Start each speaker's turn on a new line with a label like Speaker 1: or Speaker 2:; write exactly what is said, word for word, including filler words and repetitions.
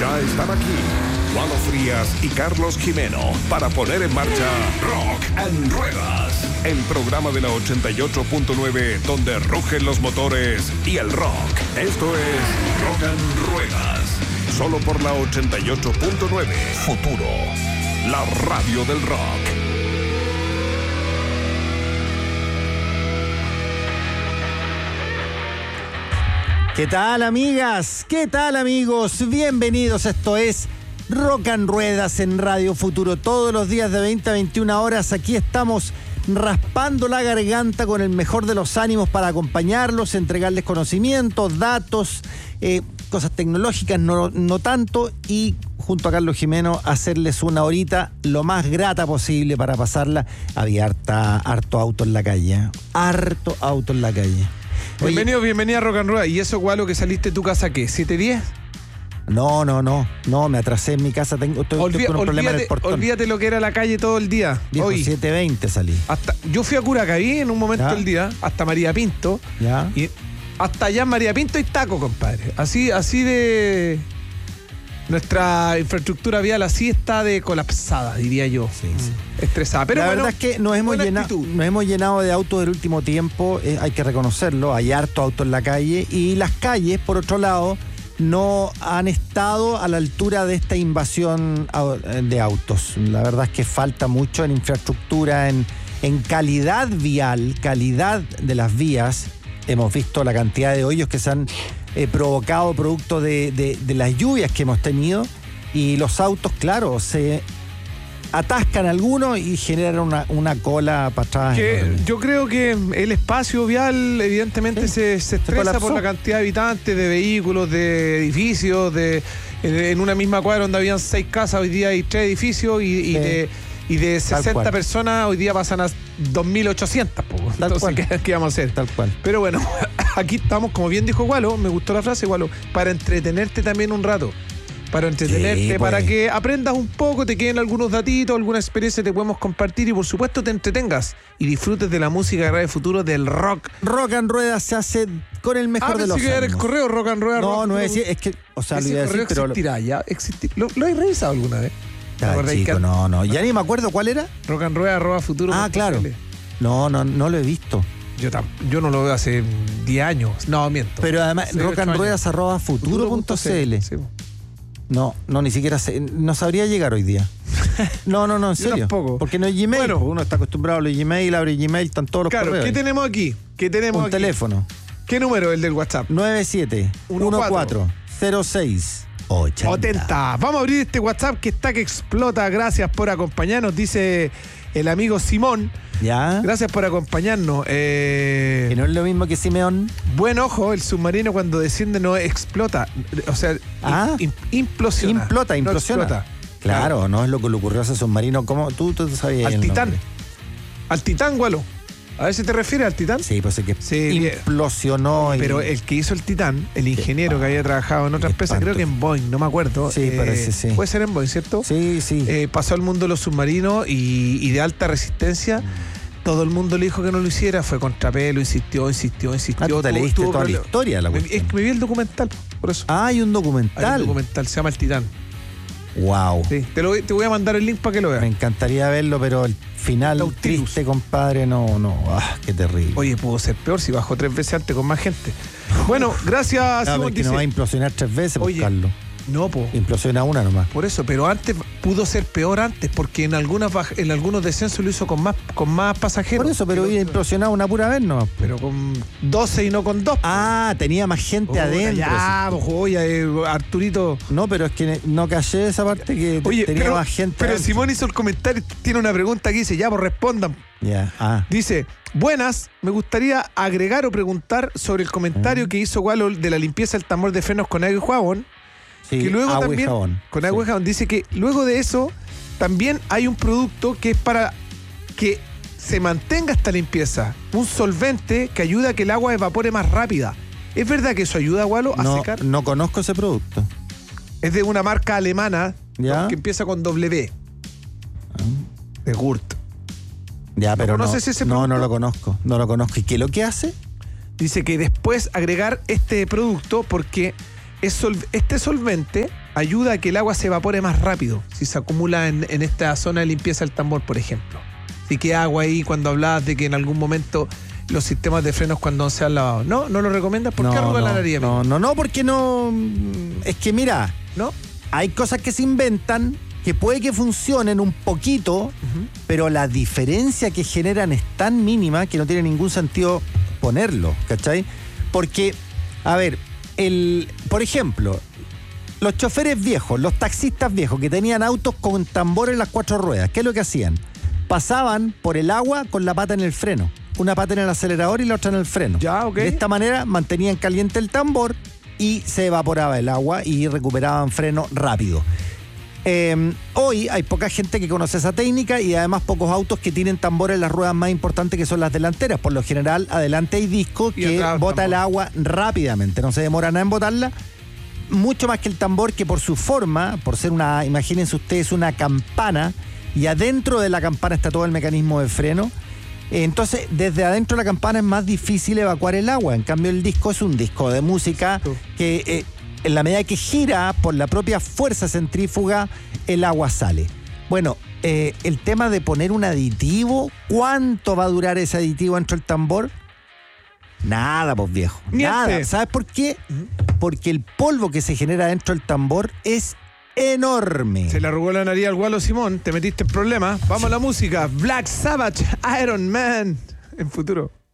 Speaker 1: Ya están aquí Walo Frías y Carlos Jimeno para poner en marcha Rock and Ruedas, el programa de la ochenta y ocho punto nueve donde rugen los motores y el rock. Esto es Rock and Ruedas, solo por la ochenta y ocho punto nueve Futuro, la radio del rock.
Speaker 2: ¿Qué tal, amigas? ¿Qué tal, amigos? Bienvenidos, esto es Rock and Ruedas en Radio Futuro. Todos los días de veinte a veintiuna horas aquí estamos raspando la garganta con el mejor de los ánimos para acompañarlos, entregarles conocimientos, datos, eh, cosas tecnológicas, no, no tanto, y junto a Carlos Jimeno hacerles una horita lo más grata posible para pasarla. Había harta, harto auto en la calle, harto auto en la calle. Oye,
Speaker 3: bienvenido, bienvenida a Rock and Rueda. ¿Y eso, Gualo, que saliste de tu casa qué? ¿siete diez?
Speaker 2: No, no, no, no, me atrasé en mi casa, tengo estoy,
Speaker 3: Olví,
Speaker 2: estoy con un
Speaker 3: olvídate,
Speaker 2: problema en el portón.
Speaker 3: Olvídate lo que era la calle todo el día.
Speaker 2: Viejo,
Speaker 3: Hoy,
Speaker 2: siete veinte salí.
Speaker 3: hasta, yo fui a Curacaví en un momento
Speaker 2: ¿Ya?
Speaker 3: del día, hasta María Pinto.
Speaker 2: ¿Ya?
Speaker 3: Y hasta allá en María Pinto hay taco, compadre. Así, así de... Nuestra infraestructura vial así está de colapsada, diría yo.
Speaker 2: Sí, sí.
Speaker 3: Estresada. Pero
Speaker 2: la
Speaker 3: bueno,
Speaker 2: verdad es que nos hemos,
Speaker 3: buena
Speaker 2: llenado,
Speaker 3: actitud.
Speaker 2: nos hemos llenado de autos del último tiempo, eh, hay que reconocerlo, hay harto auto en la calle, y las calles, por otro lado, no han estado a la altura de esta invasión de autos. La verdad es que falta mucho en infraestructura, en, en calidad vial, calidad de las vías. Hemos visto la cantidad de hoyos que se han eh, provocado producto de, de, de las lluvias que hemos tenido, y los autos, claro, se atascan algunos y generan una, una cola para atrás.
Speaker 3: Que yo creo que el espacio vial evidentemente
Speaker 2: Sí,
Speaker 3: se, se estresa
Speaker 2: colapsó.
Speaker 3: por la cantidad de habitantes, de vehículos, de edificios, de en una misma cuadra donde habían seis casas, hoy día hay tres edificios y, y
Speaker 2: Sí.
Speaker 3: de y de
Speaker 2: Tal
Speaker 3: sesenta
Speaker 2: cual.
Speaker 3: personas hoy día pasan a dos mil ochocientos.
Speaker 2: Tal
Speaker 3: Entonces,
Speaker 2: cual.
Speaker 3: ¿qué, ¿qué vamos a hacer?
Speaker 2: Tal cual.
Speaker 3: Pero bueno, aquí estamos, como bien dijo Gualo, me gustó la frase, Gualo, para entretenerte también un rato. Para entretenerte,
Speaker 2: Sí,
Speaker 3: para
Speaker 2: pues.
Speaker 3: que aprendas un poco, te queden algunos datitos, alguna experiencia te podemos compartir y por supuesto te entretengas y disfrutes de la música de Radio Futuro, del rock.
Speaker 2: Rock and Rueda se hace con el mejor
Speaker 3: Ah,
Speaker 2: de los
Speaker 3: pensé que era el
Speaker 2: ánimos.
Speaker 3: correo Rock and Rueda.
Speaker 2: No,
Speaker 3: rock,
Speaker 2: no
Speaker 3: rock.
Speaker 2: es decir, es que, o sea, lo
Speaker 3: Ese
Speaker 2: iba a decir,
Speaker 3: correo
Speaker 2: pero...
Speaker 3: existirá ya. Existi- ¿Lo, ¿Lo has revisado alguna vez?
Speaker 2: Ah,
Speaker 3: ¿Lo recordáis
Speaker 2: chico,
Speaker 3: que-
Speaker 2: no, no, ya ni me acuerdo cuál era.
Speaker 3: Rock and Rueda, arroba futuro.
Speaker 2: Ah, claro. No, no, no lo he visto.
Speaker 3: Yo, tam- yo no lo veo hace diez años. No, miento.
Speaker 2: Pero además,
Speaker 3: Hace ocho años.
Speaker 2: rockandruedas arroba futuro punto cl.
Speaker 3: Sí.
Speaker 2: No, no, ni siquiera sé, no sabría llegar hoy día. No, no, no, en
Speaker 3: Yo
Speaker 2: serio.
Speaker 3: tampoco.
Speaker 2: Porque no es Gmail.
Speaker 3: Bueno.
Speaker 2: Pues uno está acostumbrado a los Gmail, abre Gmail, están todos los
Speaker 3: Claro,
Speaker 2: correos.
Speaker 3: ¿qué tenemos aquí? ¿Qué tenemos
Speaker 2: Un
Speaker 3: aquí?
Speaker 2: teléfono.
Speaker 3: ¿Qué número es el del WhatsApp?
Speaker 2: nueve siete uno cuatro cero seis ochenta.
Speaker 3: ochenta. Vamos a abrir este WhatsApp que está que explota. Gracias por acompañarnos, dice el amigo Simón.
Speaker 2: ¿Ya?
Speaker 3: Gracias por acompañarnos. Eh,
Speaker 2: Que no es lo mismo que Simeón.
Speaker 3: Buen ojo, el submarino cuando desciende no explota. O sea,
Speaker 2: Ah.
Speaker 3: im- implosiona.
Speaker 2: Implota,
Speaker 3: No
Speaker 2: implosiona.
Speaker 3: explota.
Speaker 2: Claro, no es lo que le ocurrió a ese submarino. ¿Cómo? Tú, tú sabías
Speaker 3: Al
Speaker 2: el
Speaker 3: Titán.
Speaker 2: nombre.
Speaker 3: Al Titán, Gualo. ¿A ver si te refieres al Titán?
Speaker 2: Sí, pues es que
Speaker 3: Sí, bien.
Speaker 2: implosionó. y-
Speaker 3: Pero el que hizo el Titán, el ingeniero que había trabajado en otra
Speaker 2: Qué
Speaker 3: empresa, creo
Speaker 2: espanto.
Speaker 3: que en Boeing, no me acuerdo.
Speaker 2: Sí, parece, sí.
Speaker 3: Puede ser en Boeing, ¿cierto?
Speaker 2: Sí, sí.
Speaker 3: Eh, pasó al mundo de los submarinos y, y de alta resistencia. Todo el mundo le dijo que no lo hiciera, fue contrapelo, insistió, insistió, insistió.
Speaker 2: Ah, tú te
Speaker 3: tuvo-
Speaker 2: leíste
Speaker 3: tuvo
Speaker 2: toda la
Speaker 3: problema.
Speaker 2: historia de la
Speaker 3: Me-
Speaker 2: cuestión.
Speaker 3: Es que me vi el documental, por eso.
Speaker 2: Ah, hay un
Speaker 3: Hay
Speaker 2: documental.
Speaker 3: un documental, se llama El Titán.
Speaker 2: Wow.
Speaker 3: Sí, te, lo, voy- te voy a mandar el link para que lo
Speaker 2: Me
Speaker 3: veas.
Speaker 2: encantaría verlo, pero el final
Speaker 3: Nautilus.
Speaker 2: triste, compadre, no, no. Ah, qué terrible.
Speaker 3: Oye, pudo ser peor si bajó tres veces antes con más gente. Bueno, gracias,
Speaker 2: Ah,
Speaker 3: Simón,
Speaker 2: porque
Speaker 3: dice-
Speaker 2: no va a implosionar tres veces, pues,
Speaker 3: Oye.
Speaker 2: Carlos.
Speaker 3: No, po.
Speaker 2: Implosiona una nomás.
Speaker 3: Por eso, pero antes pudo ser peor antes, porque en algunas baj- en algunos descensos lo hizo con más con más pasajeros.
Speaker 2: Por eso, pero
Speaker 3: Que lo-
Speaker 2: hubiera implosionado una pura vez nomás.
Speaker 3: pero con doce y no con dos.
Speaker 2: Ah, tenía más gente
Speaker 3: Puta,
Speaker 2: adentro.
Speaker 3: Ya,
Speaker 2: sí.
Speaker 3: pues, oye, eh, Arturito.
Speaker 2: No, pero es que no caché esa parte que te-
Speaker 3: Oye,
Speaker 2: tenía
Speaker 3: pero,
Speaker 2: más gente
Speaker 3: pero
Speaker 2: adentro.
Speaker 3: Simón hizo el comentario, tiene una pregunta que dice, ya, pues respondan.
Speaker 2: Ya, ah.
Speaker 3: Dice, buenas, me gustaría agregar o preguntar sobre el comentario que hizo Gualo de la limpieza del tambor de frenos con agua y jabón.
Speaker 2: Sí,
Speaker 3: que luego
Speaker 2: agua y
Speaker 3: también,
Speaker 2: jabón.
Speaker 3: con agua y
Speaker 2: Sí.
Speaker 3: jabón, dice que luego de eso también hay un producto que es para que se mantenga esta limpieza, un solvente que ayuda a que el agua evapore más rápida. ¿Es verdad que eso ayuda, Gualo, a
Speaker 2: No,
Speaker 3: secar?
Speaker 2: no conozco ese producto.
Speaker 3: Es de una marca alemana,
Speaker 2: ¿Ya?
Speaker 3: ¿no? Que empieza con W. De Gurt.
Speaker 2: Ya,
Speaker 3: ¿No
Speaker 2: pero no,
Speaker 3: conoces ese
Speaker 2: no, no
Speaker 3: producto?
Speaker 2: lo conozco. No lo conozco. ¿Y qué es lo que hace?
Speaker 3: Dice que después agregar este producto porque es sol- este solvente ayuda a que el agua se evapore más rápido si se acumula en, en esta zona de limpieza del tambor, por ejemplo. Si queda agua ahí cuando hablabas de que en algún momento los sistemas de frenos cuando se han lavado. ¿No? ¿No lo recomiendas? ¿Por qué arruga
Speaker 2: no,
Speaker 3: la nariz?
Speaker 2: No, no, no, porque no... Es que mira,
Speaker 3: ¿No?
Speaker 2: hay cosas que se inventan que puede que funcionen un poquito, uh-huh. pero la diferencia que generan es tan mínima que no tiene ningún sentido ponerlo, ¿cachai? Porque, a ver, el, por ejemplo, los choferes viejos, los taxistas viejos que tenían autos con tambor en las cuatro ruedas, ¿qué es lo que hacían? Pasaban por el agua con la pata en el freno. Una pata en el acelerador y la otra en el freno.
Speaker 3: Ya, ok.
Speaker 2: De esta manera mantenían caliente el tambor y se evaporaba el agua y recuperaban freno rápido. Eh, hoy hay poca gente que conoce esa técnica y además pocos autos que tienen tambor en las ruedas más importantes, que son las delanteras. Por lo general, adelante hay disco que bota el agua rápidamente, no se demora nada en botarla. Mucho más que el tambor, que por su forma, por ser una, imagínense ustedes, una campana, y adentro de la campana está todo el mecanismo de freno. Entonces, desde adentro de la campana es más difícil evacuar el agua. En cambio, el disco es un disco de música que, eh, en la medida que gira por la propia fuerza centrífuga, el agua sale. Bueno, eh, el tema de poner un aditivo, ¿cuánto va a durar ese aditivo dentro del tambor? Nada, pues viejo. Nada.
Speaker 3: Niente.
Speaker 2: ¿Sabes por qué? Porque el polvo que se genera dentro del tambor es enorme.
Speaker 3: Se le arrugó la nariz al Gualo Simón, te metiste en problemas. Vamos a la música. Black Sabbath, Iron Man. En futuro.